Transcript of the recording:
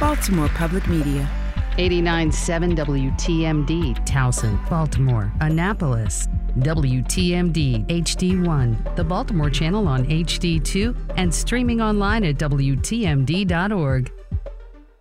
Baltimore Public Media. 89.7 WTMD, Towson, Baltimore, Annapolis. WTMD HD1, the Baltimore channel on HD2, and streaming online at WTMD.org.